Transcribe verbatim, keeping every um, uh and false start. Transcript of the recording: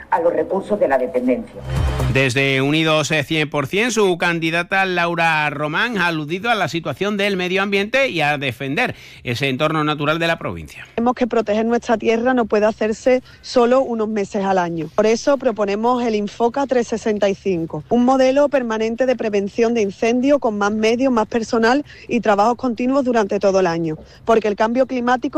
a los recursos de la dependencia. Desde Unidos cien por ciento, su candidata Laura Román ha aludido a la situación del medio ambiente y a defender ese entorno natural de la provincia. Tenemos que proteger nuestra tierra, no puede hacerse solo unos meses al año. Por eso proponemos el Infoca trescientos sesenta y cinco, un modelo permanente de prevención de incendios con más medios, más personal y trabajos continuos durante todo el año, porque el cambio climático